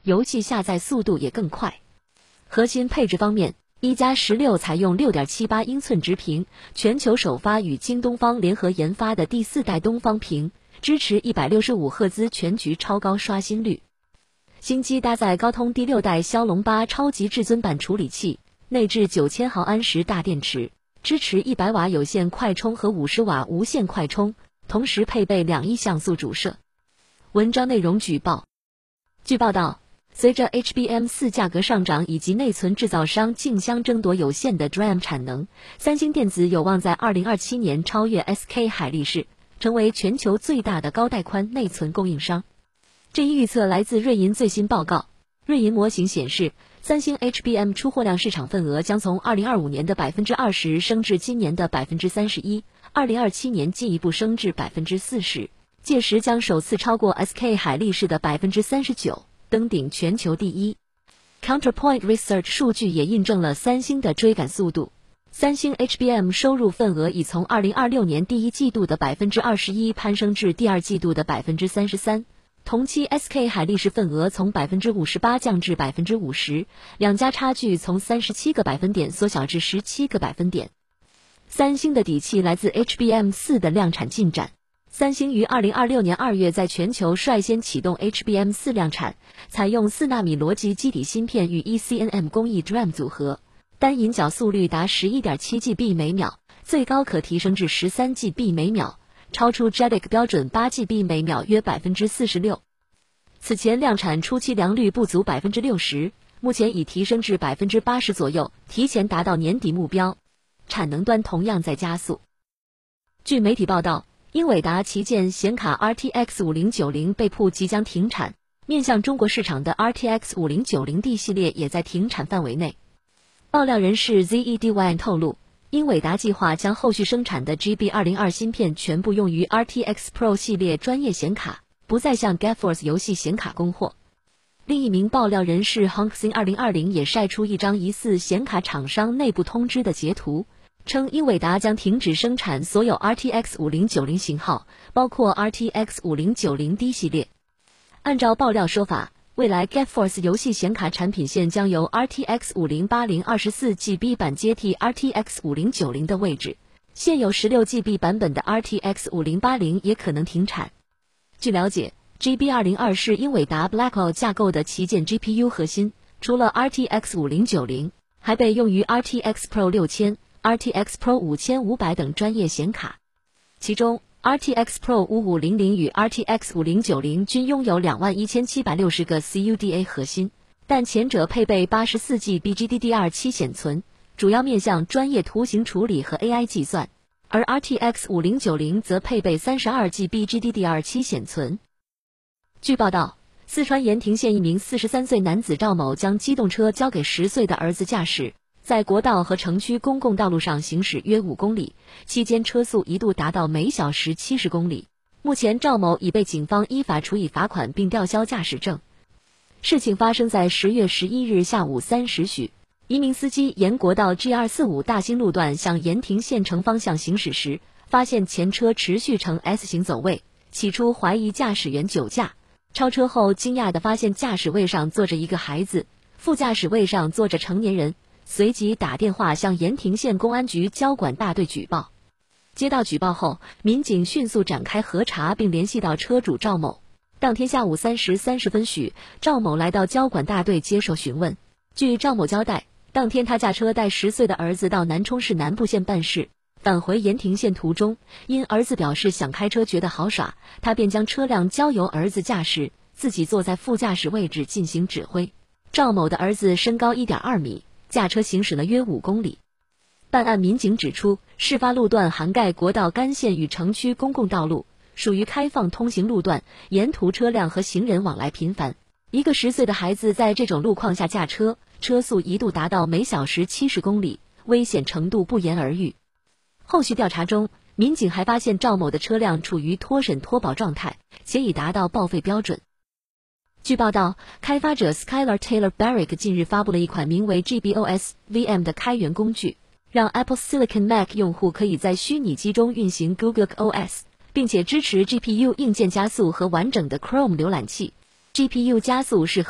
游戏下载速度也更快。核心配置方面，一加16采用 6.78 英寸直屏，全球首发与京东方联合研发的第4代东方屏，支持165赫兹全局超高刷新率。新机搭载高通第6代骁龙8超级至尊版处理器，内置9000毫安时大电池，支持100瓦有线快充和50瓦无线快充，同时配备2亿像素主摄。文章内容举报。据报道，随着 HBM4 价格上涨以及内存制造商竞相争夺有限的 DRAM 产能，三星电子有望在2027年超越 SK 海力士，成为全球最大的高带宽内存供应商。这一预测来自瑞银最新报告。瑞银模型显示，三星 HBM 出货量市场份额将从2025年的 20% 升至今年的 31%， 2027年进一步升至 40%， 届时将首次超过 SK 海力士的 39%， 登顶全球第一。Counterpoint Research 数据也印证了三星的追赶速度。三星 HBM 收入份额已从2026年第一季度的 21% 攀升至第二季度的 33%。同期 SK 海力士份额从 58% 降至 50%， 两家差距从37个百分点缩小至17个百分点。三星的底气来自 HBM4 的量产进展。三星于2026年2月在全球率先启动 HBM4 量产，采用4纳米逻辑基底芯片与 ECNM 工艺 DRAM 组合，单引脚速率达 11.7GB 每秒，最高可提升至 13GB 每秒，超出 JEDEC 标准 8GB 每秒约 46%。此前量产初期良率不足 60%， 目前已提升至 80% 左右，提前达到年底目标。产能端同样在加速。据媒体报道，英伟达旗舰显卡 RTX 5090被曝即将停产，面向中国市场的 RTX 5090D 系列也在停产范围内。爆料人士 ZEDYN 透露，英伟达计划将后续生产的 GB202 芯片全部用于 RTX Pro 系列专业显卡，不再向 GeForce 游戏显卡供货。另一名爆料人士 Honxin 2020也晒出一张疑似显卡厂商内部通知的截图，称英伟达将停止生产所有 RTX 5090型号，包括 RTX 5090D 系列。按照爆料说法，未来 GeForce 游戏显卡产品线将由 RTX 5080 24GB 版接替 RTX 5090的位置，现有 16GB 版本的 RTX 5080也可能停产。据了解， GB202 是英伟达 Blackwell 架构的旗舰 GPU 核心，除了 RTX 5090，还被用于 RTX Pro 6000、RTX Pro 5500等专业显卡。其中RTX Pro 5500与 RTX 5090均拥有21760个 CUDA 核心，但前者配备 84GB GDDR7 显存，主要面向专业图形处理和 AI 计算，而 RTX 5090则配备 32GB GDDR7 显存。据报道，四川盐亭县一名43岁男子赵某将机动车交给10岁的儿子驾驶，在国道和城区公共道路上行驶约5公里，期间车速一度达到每小时70公里。目前赵某已被警方依法处以罚款并吊销驾驶证。事情发生在10月11日下午3时许，一名司机沿国道 G245 大兴路段向盐亭县城方向行驶时，发现前车持续呈 S 型走位，起初怀疑驾驶员酒驾，超车后惊讶地发现驾驶位上坐着一个孩子，副驾驶位上坐着成年人，随即打电话向盐亭县公安局交管大队举报。接到举报后，民警迅速展开核查并联系到车主赵某。当天下午3时30分许，赵某来到交管大队接受询问。据赵某交代，当天他驾车带10岁的儿子到南充市南部县办事，返回盐亭县途中，因儿子表示想开车觉得好耍，他便将车辆交由儿子驾驶，自己坐在副驾驶位置进行指挥。赵某的儿子身高 1.2 米，驾车行驶了约5公里。办案民警指出，事发路段涵盖国道干线与城区公共道路，属于开放通行路段，沿途车辆和行人往来频繁。一个10岁的孩子在这种路况下驾车，车速一度达到每小时70公里，危险程度不言而喻。后续调查中，民警还发现赵某的车辆处于脱审脱保状态，且已达到报废标准。据报道，开发者 Skylar Taylor Barrick 近日发布了一款名为 GBOS VM 的开源工具，让 Apple Silicon Mac 用户可以在虚拟机中运行 Google OS， 并且支持 GPU 硬件加速和完整的 Chrome 浏览器。GPU 加速是核心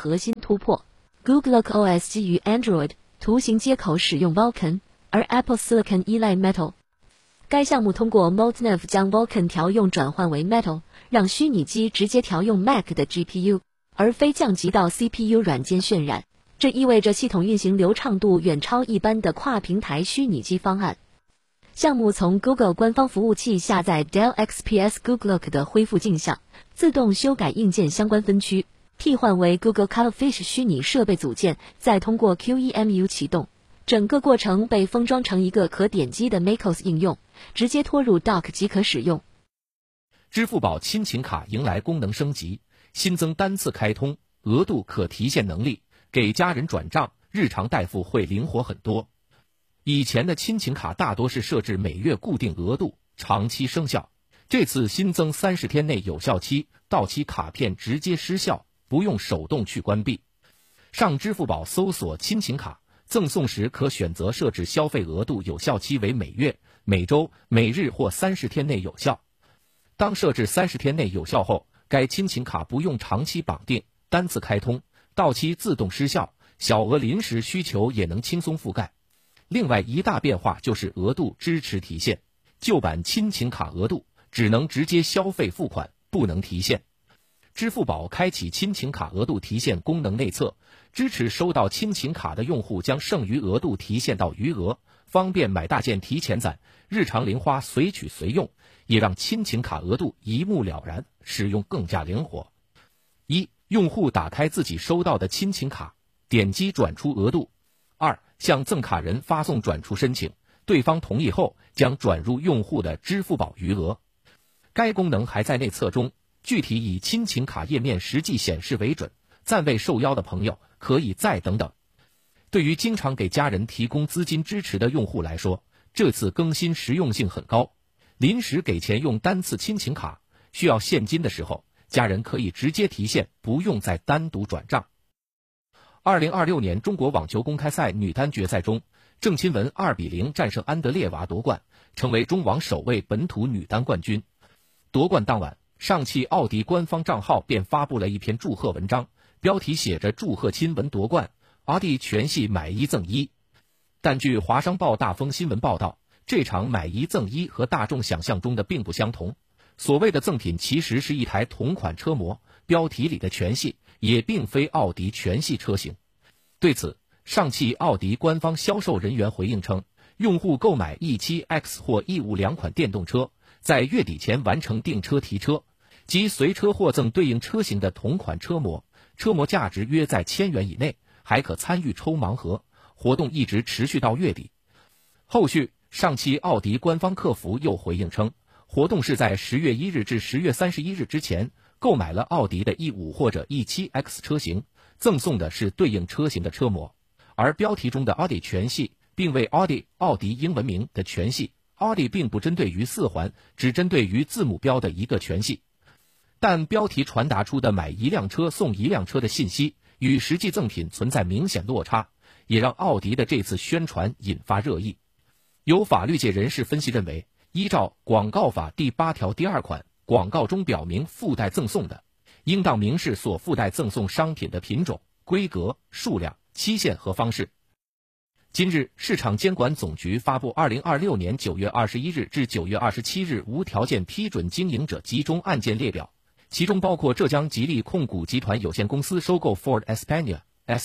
突破。Google OS 基于 Android， 图形接口使用 Vulkan， 而 Apple Silicon 依赖 Metal。该项目通过 Multinev 将 Vulkan 调用转换为 Metal， 让虚拟机直接调用 Mac 的 GPU， 而非降级到 CPU 软件渲染。这意味着系统运行流畅度远超一般的跨平台虚拟机方案。项目从 Google 官方服务器下载 Dell XPS Googleook 的恢复镜像，自动修改硬件相关分区，替换为 Google Cuttlefish 虚拟设备组件，再通过 QEMU 启动。整个过程被封装成一个可点击的 macOS 应用，直接拖入 Dock 即可使用。 支付宝亲情卡迎来功能升级，新增单次开通、额度可提现能力，给家人转账、日常代付会灵活很多。以前的亲情卡大多是设置每月固定额度，长期生效。这次新增30天内有效期，到期卡片直接失效，不用手动去关闭。上支付宝搜索亲情卡，赠送时可选择设置消费额度有效期为每月、每周、每日或30天内有效。当设置30天内有效后，该亲情卡不用长期绑定，单次开通，到期自动失效，小额临时需求也能轻松覆盖。另外一大变化就是额度支持提现，旧版亲情卡额度只能直接消费付款，不能提现。支付宝开启亲情卡额度提现功能内测，支持收到亲情卡的用户将剩余额度提现到余额，方便买大件提前攒，日常零花随取随用，也让亲情卡额度一目了然，使用更加灵活。一、用户打开自己收到的亲情卡，点击转出额度。2、向赠卡人发送转出申请，对方同意后将转入用户的支付宝余额。该功能还在内测中，具体以亲情卡页面实际显示为准，暂未受邀的朋友可以再等等。对于经常给家人提供资金支持的用户来说，这次更新实用性很高。临时给钱用单次亲情卡，需要现金的时候，家人可以直接提现，不用再单独转账。2026年中国网球公开赛女单决赛中，郑钦文2-0战胜安德烈娃夺冠，成为中网首位本土女单冠军。夺冠当晚，上汽奥迪官方账号便发布了一篇祝贺文章，标题写着祝贺钦文夺冠，奥迪全系买一赠一。但据华商报大风新闻报道，这场买一赠一和大众想象中的并不相同，所谓的赠品其实是一台同款车模，标题里的全系也并非奥迪全系车型。对此，上汽奥迪官方销售人员回应称，用户购买 E7X 或 E5 两款电动车，在月底前完成订车提车，即随车获赠对应车型的同款车模，车模价值约在1000元以内，还可参与抽盲盒，活动一直持续到月底。后续，上汽奥迪官方客服又回应称，活动是在10月1日至10月31日之前购买了奥迪的 E5 或者 E7X 车型，赠送的是对应车型的车模。而标题中的奥迪全系并为奥迪英文名的全系，奥迪并不针对于4环，只针对于字母标的一个全系。但标题传达出的买一辆车送一辆车的信息与实际赠品存在明显落差，也让奥迪的这次宣传引发热议。有法律界人士分析认为，依照广告法第8条第2款，广告中表明附带赠送的，应当明示所附带赠送商品的品种、规格、数量、期限和方式。今日，市场监管总局发布2026年9月21日至9月27日无条件批准经营者集中案件列表，其中包括浙江吉利控股集团有限公司收购 Ford Espana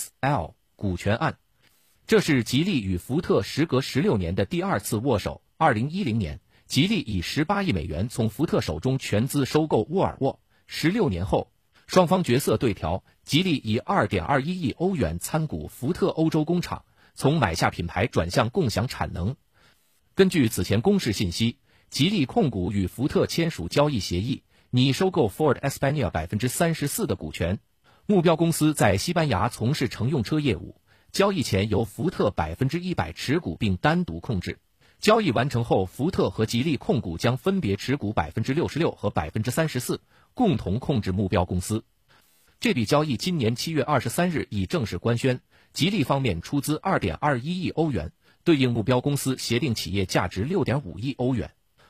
SL 股权案。这是吉利与福特时隔16年的第2次握手。2010年，吉利以18亿美元从福特手中全资收购沃尔沃，16年后，双方角色对调，吉利以2.21亿欧元参股福特欧洲工厂，从买下品牌转向共享产能。根据此前公示信息，吉利控股与福特签署交易协议，拟收购 Ford Espana 34%的股权，目标公司在西班牙从事乘用车业务，交易前由福特100%持股并单独控制，交易完成后，福特和吉利控股将分别持股66%和34%，共同控制目标公司。这笔交易今年7月23日已正式官宣，吉利方面出资2.21亿欧元，对应目标公司协定企业价值6.5亿欧元。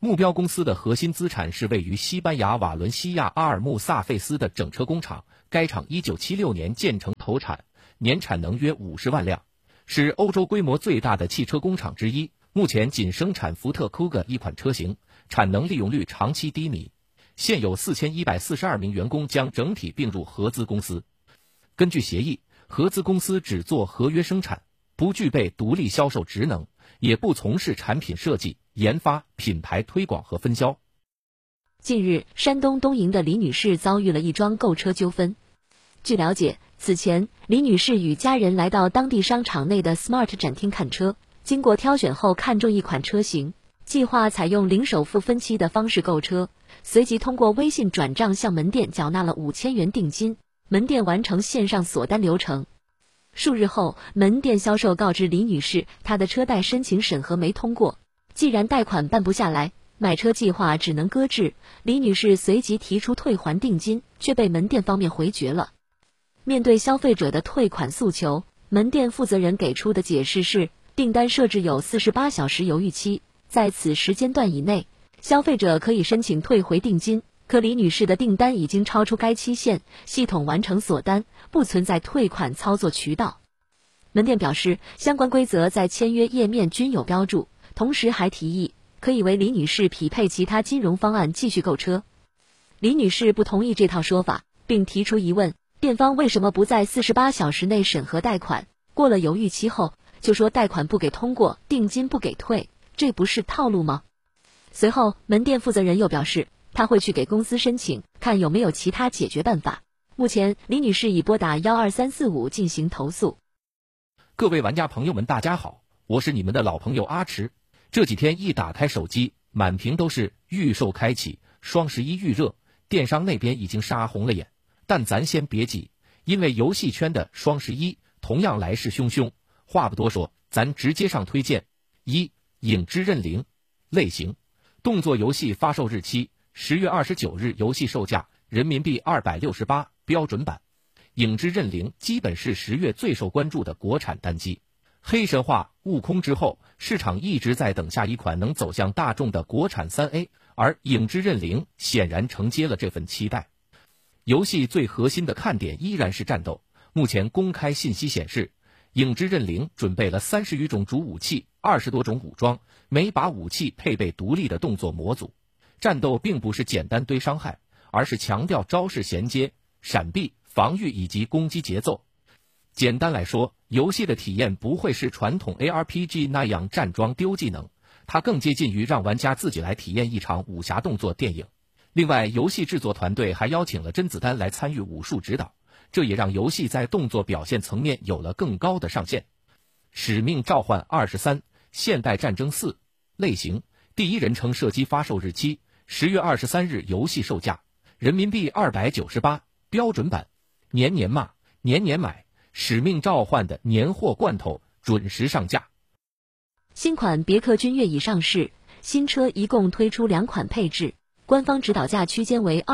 目标公司的核心资产是位于西班牙瓦伦西亚阿尔穆萨费斯的整车工厂，该厂1976年建成投产，年产能约50万辆，是欧洲规模最大的汽车工厂之一。目前仅生产福特 Kuga 一款车型，产能利用率长期低迷。现有4142名员工将整体并入合资公司。根据协议，合资公司只做合约生产，不具备独立销售职能，也不从事产品设计、研发、品牌推广和分销。 近日，山东东营的李女士遭遇了一桩购车纠纷。据了解，此前李女士与家人来到当地商场内的 Smart 展厅看车，经过挑选后看中一款车型，计划采用零首付分期的方式购车，随即通过微信转账向门店缴纳了5000元定金，门店完成线上锁单流程。数日后，门店销售告知李女士，她的车贷申请审核没通过，既然贷款办不下来，买车计划只能搁置。李女士随即提出退还定金，却被门店方面回绝了。面对消费者的退款诉求，门店负责人给出的解释是，订单设置有48小时犹豫期，在此时间段以内，消费者可以申请退回定金。可李女士的订单已经超出该期限，系统完成锁单，不存在退款操作渠道。门店表示，相关规则在签约页面均有标注，同时还提议可以为李女士匹配其他金融方案继续购车。李女士不同意这套说法，并提出疑问，店方为什么不在48小时内审核贷款，过了犹豫期后就说贷款不给通过，定金不给退，这不是套路吗？随后，门店负责人又表示，他会去给公司申请，看有没有其他解决办法。目前，李女士已拨打12345进行投诉。 各位玩家朋友们，大家好，我是你们的老朋友阿驰。这几天一打开手机，满屏都是预售开启，双11预热，电商那边已经杀红了眼。但咱先别急，因为游戏圈的双11同样来势汹汹。话不多说，咱直接上推荐。1. 影之刃灵，类型动作游戏，发售日期10月29日，游戏售价人民币268，标准版。影之刃灵基本是10月最受关注的国产单机。黑神话、悟空之后，市场一直在等下一款能走向大众的国产3A， 而影之刃灵显然承接了这份期待。游戏最核心的看点依然是战斗。目前公开信息显示，影之刃灵准备了30余种主武器，20多种武装，每把武器配备独立的动作模组。战斗并不是简单堆伤害，而是强调招式衔接、闪避、防御以及攻击节奏。简单来说，游戏的体验不会是传统 ARPG 那样站桩丢技能，它更接近于让玩家自己来体验一场武侠动作电影。另外，游戏制作团队还邀请了甄子丹来参与武术指导，这也让游戏在动作表现层面有了更高的上限。使命召唤23，现代战争4，类型第一人称射击，发售日期10月23日，游戏售价人民币298，标准版。年年骂，年年买，使命召唤的年货罐头准时上架。 新款别克君越已上市，新车一共推出2款配置，官方指导价区间为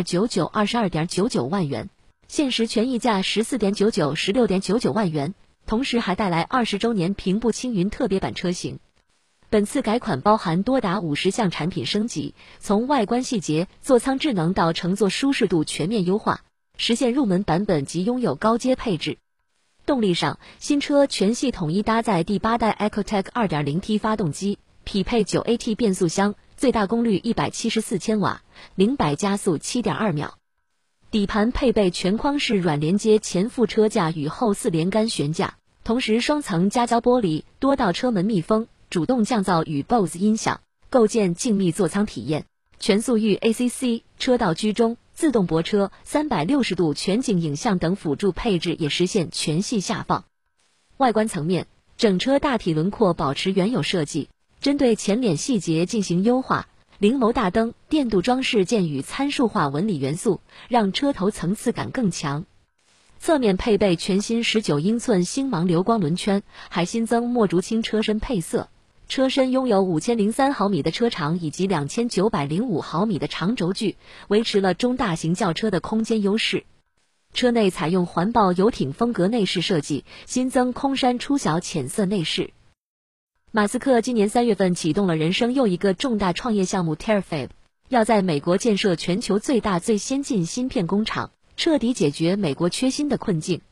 20.99、22.99万元，限时权益价14.99、16.99万元，同时还带来20周年平步青云特别版车型。本次改款包含多达50项产品升级，从外观细节、座舱智能到乘坐舒适度全面优化，实现入门版本及拥有高阶配置。动力上，新车全系统一搭载第8代 EcoTec 2.0T 发动机，匹配 9AT 变速箱，最大功率174千瓦，0-100加速 7.2秒。底盘配备全框式软连接前副车架与后4连杆悬架，同时双层夹胶玻璃，多道车门密封，主动降噪与 BOSE 音响，构建静谧座舱体验。全速域 ACC、车道居中、自动泊车、360度全景影像等辅助配置也实现全系下放。外观层面，整车大体轮廓保持原有设计，针对前脸细节进行优化，灵眸大灯、电镀装饰件与参数化纹理元素，让车头层次感更强。侧面配备全新19英寸星芒流光轮圈，还新增墨竹青车身配色。车身拥有5003毫米的车长以及2905毫米的长轴距，维持了中大型轿车的空间优势。车内采用环抱游艇风格内饰设计，新增空山出小浅色内饰。 马斯克今年3月份启动了人生又一个重大创业项目 Terafab， 要在美国建设全球最大最先进芯片工厂，彻底解决美国缺芯的困境。